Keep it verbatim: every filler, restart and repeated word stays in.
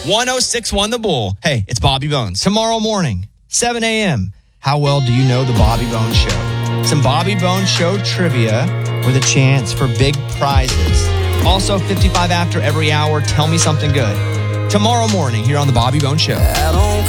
one oh six point one The Bull. Hey, it's Bobby Bones. Tomorrow morning, seven a.m. How well do you know the Bobby Bones Show? Some Bobby Bones Show trivia with a chance for big prizes. Also, fifty-five after every hour, tell me something good. Tomorrow morning here on the Bobby Bones Show.